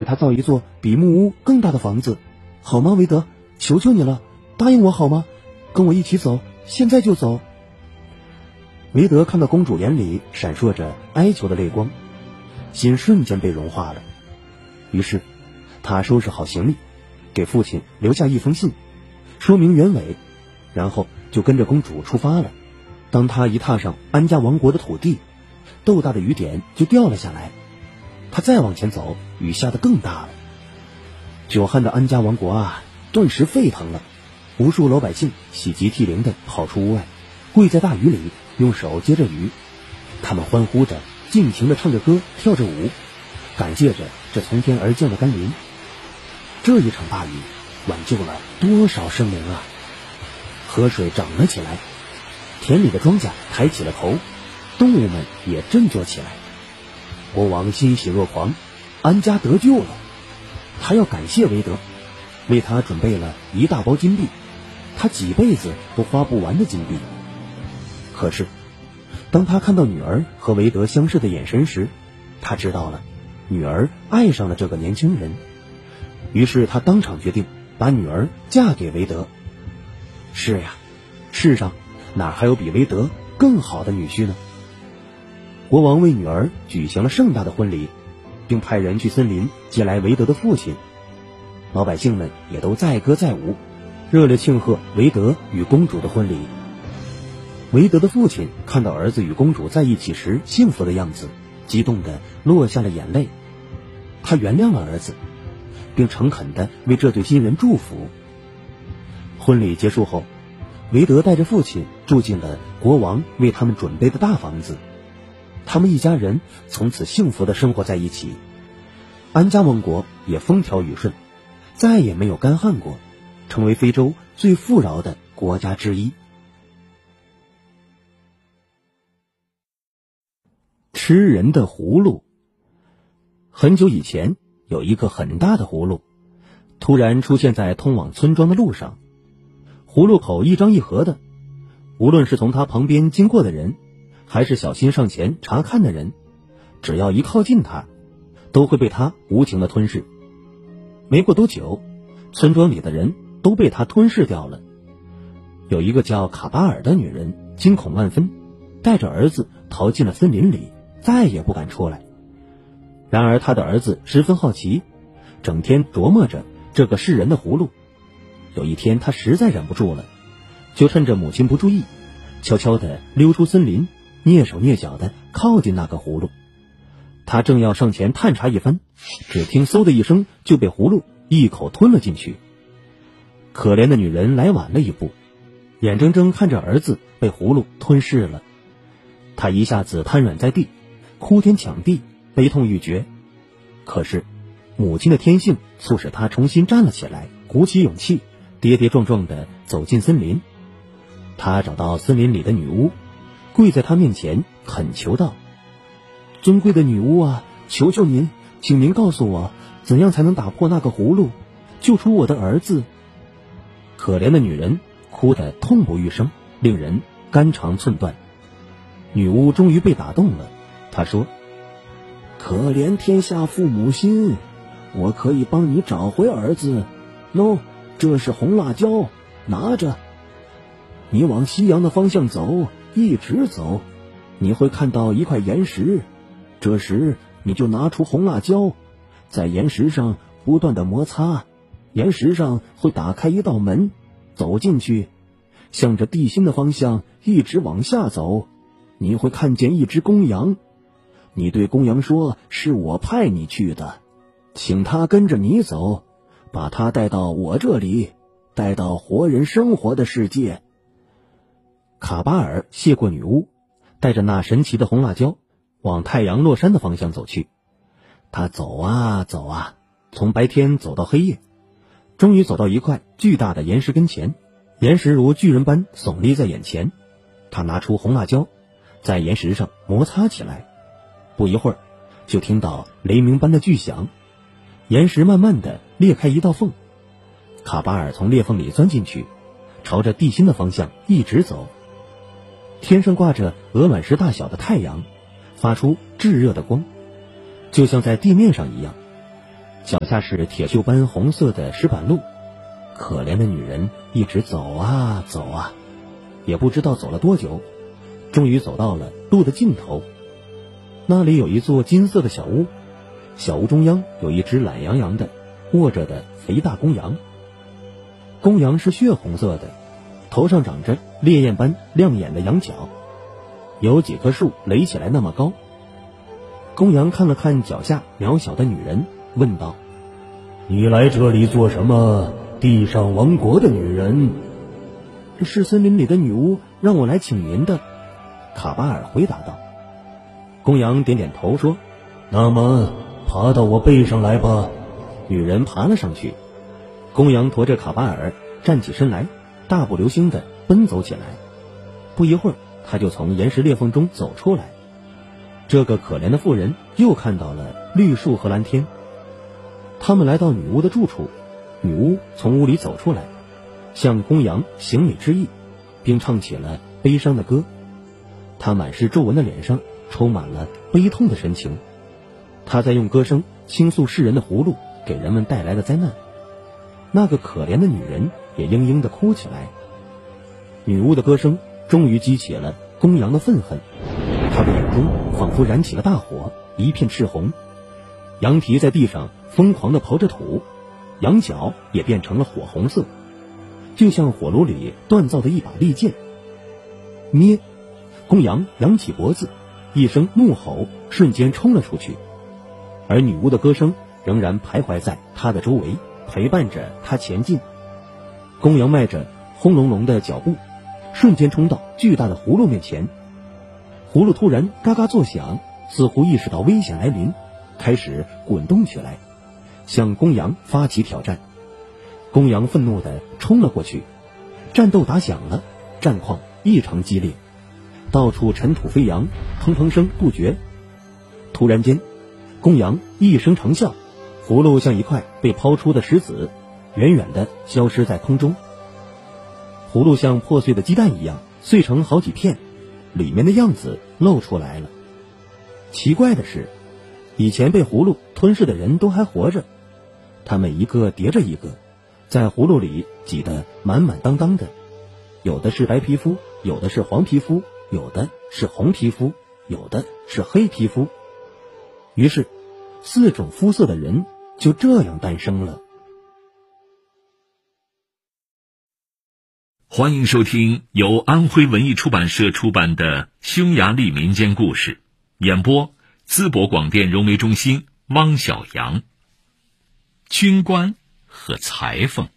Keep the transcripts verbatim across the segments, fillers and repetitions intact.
他造一座比木屋更大的房子，好吗，韦德？求求你了，答应我好吗？跟我一起走，现在就走。韦德看到公主眼里闪烁着哀求的泪光，心瞬间被融化了。于是他收拾好行李，给父亲留下一封信，说明原委，然后就跟着公主出发了。当他一踏上安家王国的土地，豆大的雨点就掉了下来。他再往前走，雨下得更大了。久旱的安家王国啊，顿时沸腾了。无数老百姓喜极涕零地跑出屋外，跪在大雨里，用手接着雨。他们欢呼着，尽情地唱着歌，跳着舞，感谢着这从天而降的甘霖。这一场大雨挽救了多少生灵啊！河水涨了起来，田里的庄稼抬起了头，动物们也振作起来。国王欣喜若狂，安家得救了。他要感谢韦德，为他准备了一大包金币，他几辈子都花不完的金币。可是当他看到女儿和韦德相视的眼神时，他知道了女儿爱上了这个年轻人。于是他当场决定把女儿嫁给韦德。是呀，世上哪还有比韦德更好的女婿呢？国王为女儿举行了盛大的婚礼，并派人去森林接来韦德的父亲。老百姓们也都载歌载舞，热烈庆贺韦德与公主的婚礼。韦德的父亲看到儿子与公主在一起时幸福的样子，激动地落下了眼泪。他原谅了儿子，并诚恳地为这对新人祝福。婚礼结束后，韦德带着父亲住进了国王为他们准备的大房子。他们一家人从此幸福地生活在一起。安家王国也风调雨顺，再也没有干旱过，成为非洲最富饶的国家之一。吃人的葫芦。很久以前，有一个很大的葫芦，突然出现在通往村庄的路上。葫芦口一张一合的，无论是从它旁边经过的人，还是小心上前查看的人，只要一靠近它，都会被它无情地吞噬。没过多久，村庄里的人都被它吞噬掉了。有一个叫卡巴尔的女人惊恐万分，带着儿子逃进了森林里，再也不敢出来。然而他的儿子十分好奇，整天琢磨着这个噬人的葫芦。有一天他实在忍不住了，就趁着母亲不注意，悄悄地溜出森林，蹑手蹑脚地靠近那个葫芦。他正要上前探查一番，只听嗖的一声就被葫芦一口吞了进去。可怜的女人来晚了一步，眼睁睁看着儿子被葫芦吞噬了。她一下子瘫软在地，哭天抢地，悲痛欲绝。可是母亲的天性促使她重新站了起来，鼓起勇气，跌跌撞撞地走进森林。她找到森林里的女巫，跪在她面前恳求道：尊贵的女巫啊，求求您，请您告诉我，怎样才能打破那个葫芦，救出我的儿子？可怜的女人哭得痛不欲生，令人肝肠寸断。女巫终于被打动了，她说：可怜天下父母心，我可以帮你找回儿子。喏，这是红辣椒，拿着。你往西洋的方向走，一直走，你会看到一块岩石，这时你就拿出红辣椒，在岩石上不断的摩擦，岩石上会打开一道门，走进去，向着地心的方向一直往下走，你会看见一只公羊。你对公羊说，是我派你去的，请他跟着你走，把他带到我这里，带到活人生活的世界。卡巴尔谢过女巫，带着那神奇的红辣椒往太阳落山的方向走去。他走啊走啊，从白天走到黑夜，终于走到一块巨大的岩石跟前，岩石如巨人般耸立在眼前。他拿出红辣椒，在岩石上摩擦起来。不一会儿，就听到雷鸣般的巨响，岩石慢慢地裂开一道缝。卡巴尔从裂缝里钻进去，朝着地心的方向一直走。天上挂着鹅卵石大小的太阳，发出炙热的光，就像在地面上一样。 脚下是铁锈般红色的石板路。可怜的女人一直走啊走啊，也不知道走了多久，终于走到了路的尽头。那里有一座金色的小屋，小屋中央有一只懒洋洋的卧着的肥大公羊。公羊是血红色的，头上长着烈焰般亮眼的羊角，有几棵树垒起来那么高。公羊看了看脚下渺小的女人，问道：你来这里做什么？地上王国的女人。是森林里的女巫让我来请您的，卡巴尔回答道。公羊点点头说：那么爬到我背上来吧。女人爬了上去，公羊驮着卡巴尔站起身来，大步流星地奔走起来。不一会儿，他就从岩石裂缝中走出来。这个可怜的妇人又看到了绿树和蓝天。他们来到女巫的住处，女巫从屋里走出来，向公羊行礼致意，并唱起了悲伤的歌。她满是皱纹的脸上充满了悲痛的神情，她在用歌声倾诉世人的葫芦给人们带来的灾难。那个可怜的女人也嘤嘤地哭起来。女巫的歌声终于激起了公羊的愤恨，他的眼中仿佛燃起了大火，一片赤红。羊蹄在地上疯狂地刨着土，羊角也变成了火红色，就像火炉里锻造的一把利剑。咩！公羊扬起脖子，一声怒吼瞬间冲了出去，而女巫的歌声仍然徘徊在他的周围，陪伴着他前进。公羊迈着轰隆隆的脚步，瞬间冲到巨大的葫芦面前。葫芦突然嘎嘎作响，似乎意识到危险来临，开始滚动起来，向公羊发起挑战。公羊愤怒地冲了过去，战斗打响了，战况异常激烈，到处尘土飞扬，砰砰声不绝。突然间，公羊一声长啸，葫芦像一块被抛出的石子，远远地消失在空中。葫芦像破碎的鸡蛋一样碎成好几片，里面的样子露出来了。奇怪的是，以前被葫芦吞噬的人都还活着，他们一个叠着一个，在葫芦里挤得满满当当的，有的是白皮肤，有的是黄皮肤，有的是红皮肤，有的是黑皮肤。于是四种肤色的人就这样诞生了。 欢迎收听由安徽文艺出版社出版的《匈牙利民间故事》，演播淄博广电融媒中心汪小阳。军官和裁缝。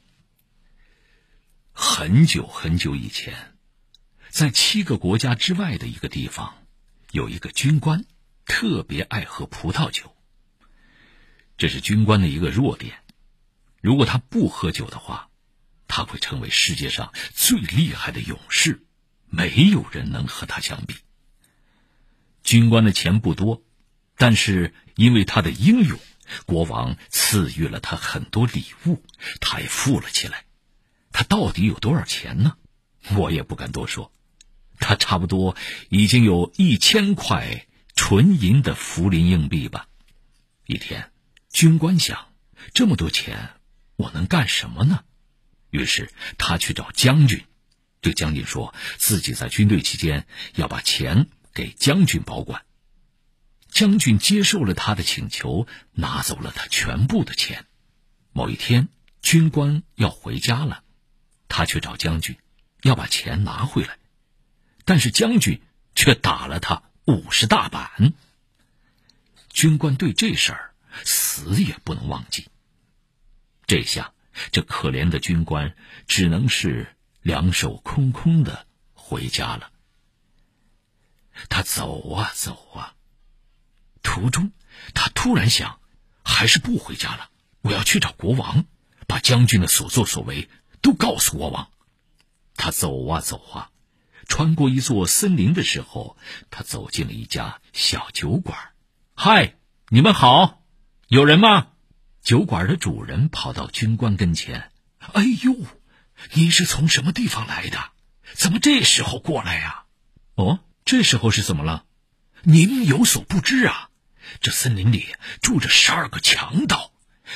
很久很久以前，在七个国家之外的一个地方，有一个军官特别爱喝葡萄酒。这是军官的一个弱点，如果他不喝酒的话，他会成为世界上最厉害的勇士，没有人能和他相比。军官的钱不多，但是因为他的英勇，国王赐予了他很多礼物，他也富了起来。他到底有多少钱呢？我也不敢多说，他差不多已经有一千块纯银的福林硬币吧。一天，军官想，这么多钱我能干什么呢？于是他去找将军，对将军说自己在军队期间要把钱给将军保管。将军接受了他的请求，拿走了他全部的钱。某一天，军官要回家了，他去找将军要把钱拿回来，但是将军却打了他五十大板。军官对这事儿死也不能忘记。这下这可怜的军官只能是两手空空的回家了。他走啊走啊，途中他突然想，还是不回家了，我要去找国王，把将军的所作所为都告诉国王。他走啊走啊，穿过一座森林的时候，他走进了一家小酒馆。嗨，你们好，有人吗？酒馆的主人跑到军官跟前。哎呦，你是从什么地方来的？怎么这时候过来呀？哦，这时候是怎么了？您有所不知啊，这森林里住着十二个强盗，